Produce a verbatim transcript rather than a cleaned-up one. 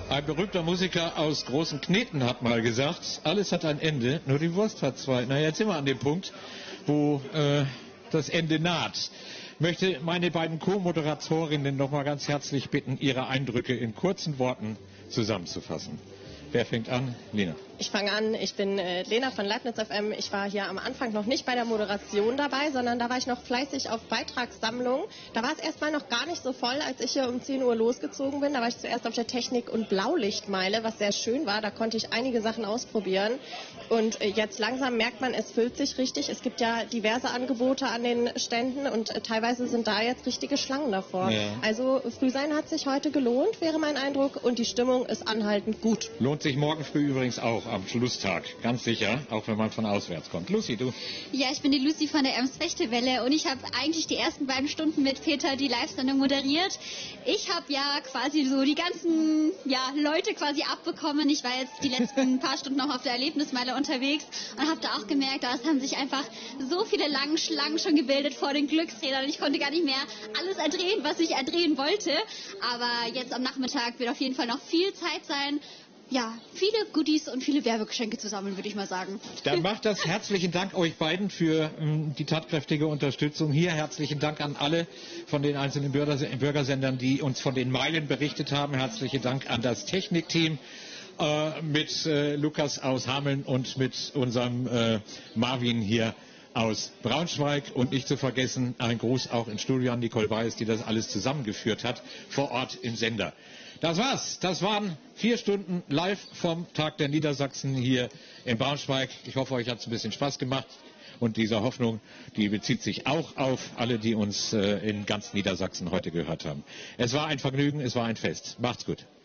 Ein berühmter Musiker aus Großen Kneten hat mal gesagt, alles hat ein Ende, nur die Wurst hat zwei. Na, jetzt sind wir an dem Punkt, wo äh, das Ende naht. Ich möchte meine beiden Co-Moderatorinnen noch mal ganz herzlich bitten, ihre Eindrücke in kurzen Worten zusammenzufassen. Wer fängt an? Lena. Ich fange an, ich bin äh, Lena von Leibniz F M. Ich war hier am Anfang noch nicht bei der Moderation dabei, sondern da war ich noch fleißig auf Beitragssammlung. Da war es erstmal noch gar nicht so voll, als ich hier um zehn Uhr losgezogen bin. Da war ich zuerst auf der Technik- und Blaulichtmeile, was sehr schön war. Da konnte ich einige Sachen ausprobieren. Und äh, jetzt langsam merkt man, es füllt sich richtig. Es gibt ja diverse Angebote an den Ständen und äh, teilweise sind da jetzt richtige Schlangen davor. Ja. Also Frühsein hat sich heute gelohnt, wäre mein Eindruck. Und die Stimmung ist anhaltend gut. Lohnt sich morgen früh übrigens auch am Schlusstag, ganz sicher, auch wenn man von auswärts kommt. Lucy, du? Ja, ich bin die Lucy von der Ems-Fechte-Welle und ich habe eigentlich die ersten beiden Stunden mit Peter die Live-Sendung moderiert. Ich habe ja quasi so die ganzen ja, Leute quasi abbekommen. Ich war jetzt die letzten paar Stunden noch auf der Erlebnismeile unterwegs und habe da auch gemerkt, da haben sich einfach so viele lange Schlangen schon gebildet vor den Glücksrädern. Ich konnte gar nicht mehr alles erdrehen, was ich erdrehen wollte. Aber jetzt am Nachmittag wird auf jeden Fall noch viel Zeit sein, ja, viele Goodies und viele Werbegeschenke zu sammeln, würde ich mal sagen. Dann macht das. Herzlichen Dank euch beiden für ähm, die tatkräftige Unterstützung hier. Herzlichen Dank an alle von den einzelnen Bürger Bürgersendern, die uns von den Meilen berichtet haben. Herzlichen Dank an das Technikteam äh, mit äh, Lukas aus Hameln und mit unserem äh, Marvin hier aus Braunschweig und nicht zu vergessen, ein Gruß auch ins Studio an Nicole Weiß, die das alles zusammengeführt hat, vor Ort im Sender. Das war's. Das waren vier Stunden live vom Tag der Niedersachsen hier in Braunschweig. Ich hoffe, euch hat es ein bisschen Spaß gemacht. Und diese Hoffnung, die bezieht sich auch auf alle, die uns äh, in ganz Niedersachsen heute gehört haben. Es war ein Vergnügen, es war ein Fest. Macht's gut.